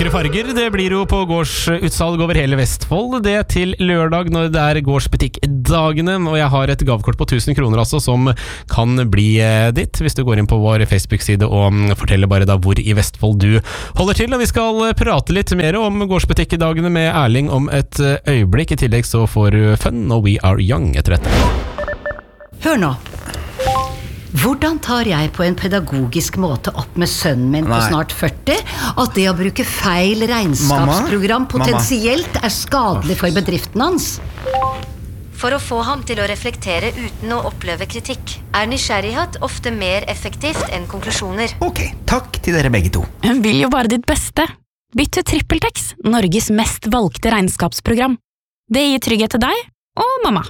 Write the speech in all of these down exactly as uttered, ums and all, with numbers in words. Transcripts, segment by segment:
store farger. Det blir jo på gårdsutsalg over hele Vestfold. Det til lørdag når det er gårdsbutikkdagene. Og jeg har et gavekort på tusen kroner altså, som kan bli ditt, hvis du går inn på vår Facebook-side og forteller bare da hvor i Vestfold du holder til. Og vi skal prate litt mer om gårdsbutikkdagene med Erling om et øyeblikk. I tillegg så får du fun og We Are Young etter dette. Hør nå. Hvordan tar jeg på en pedagogisk måte opp med sønnen min på Nei. snart førti at det å bruke feil regnskapsprogram Mamma? potensielt er skadelig for bedriften hans? For å få ham til å reflektere uten å oppleve kritikk, er nysgjerrighet ofte mer effektivt enn konklusjoner. Ok, takk til dere begge to. Hun vil jo bare ditt beste. Bytt til TrippelTex, Norges mest valgte regnskapsprogram. Det gir trygghet til deg og mamma.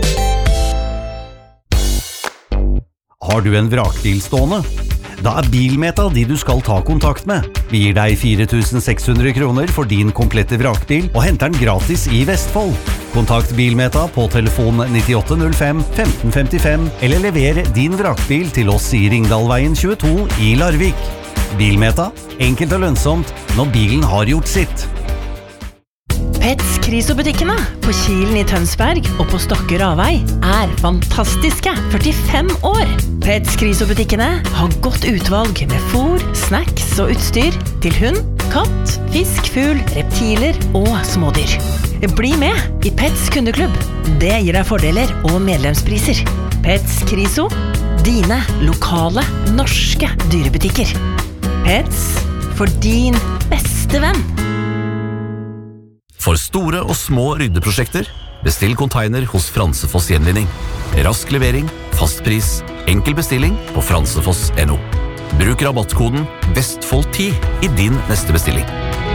Har du en vrakbil stående? Da er Bilmeta de du skal ta kontakt med. Vi gir deg fire tusen seks hundre kroner for din komplette vrakbil og henter den gratis i Vestfold. Kontakt Bilmeta på telefon nittiåtte null fem femten femtifem eller lever din vrakbil til oss i Ringdalveien tjueto i Larvik. Bilmeta, enkelt og lønnsomt når bilen har gjort sitt. Pets Kriso-butikkene på Kilen i Tønsberg og på Stokke Ravei er fantastiske førtifem år. Pets Kriso-butikkene har godt utvalg med fôr, snacks og utstyr til hund, katt, fisk, fugl, reptiler og smådyr. Bli med i Pets kundeklubb. Det gir deg fordeler og medlemspriser. Pets Kriso, dine lokale norske dyrebutikker. Pets for din beste venn. For store og små ryddeprosjekter, bestill container hos Fransefoss Gjenvinning. Rask levering, fast pris, enkel bestilling på fransefoss punktum no. Bruk rabattkoden Vestfold ti i din neste bestilling.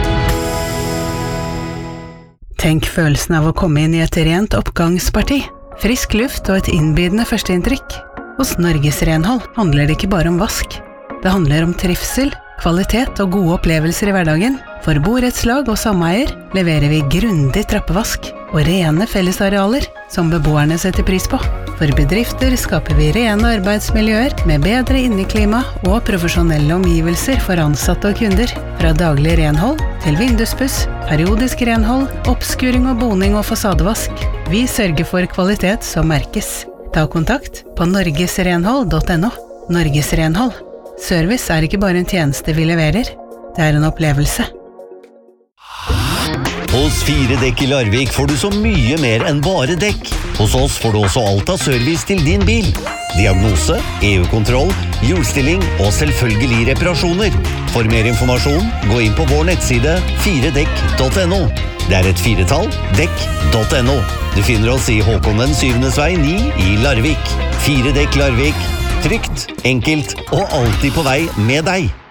Tenk følelsen av å komme inn i et rent oppgangsparti. Frisk luft og et innbydende førsteinntrykk. Hos Norges Renhold handler det ikke bare om vask. Det handler om trivsel, kvalitet og gode opplevelser i hverdagen. For borettslag og sameier leverer vi grundig trappevask og rene fellesarealer som beboerne setter pris på. For bedrifter skaper vi rene arbeidsmiljøer med bedre inneklima og profesjonelle omgivelser for ansatte og kunder. Fra daglig renhold til vinduspuss, periodisk renhold, oppskuring og boning og fasadevask. Vi sørger for kvalitet som merkes. Ta kontakt på norgesrenhold punktum no. Norges Renhold. Service er ikke bare en tjeneste vi leverer, det er en opplevelse. Hos fire dekk i Larvik får du så mye mer enn bare dekk. Hos oss får du også alt av service til din bil. Diagnose, E U-kontroll, hjulstilling og selvfølgelig reparasjoner. For mer informasjon, gå inn på vår nettside fire dekk punktum no. Det er et firetall, dekk punktum no. Du finner oss i Håkon den syvendes vei ni i Larvik. Fire dekk Larvik. Trygt, enkelt og alltid på vei med deg.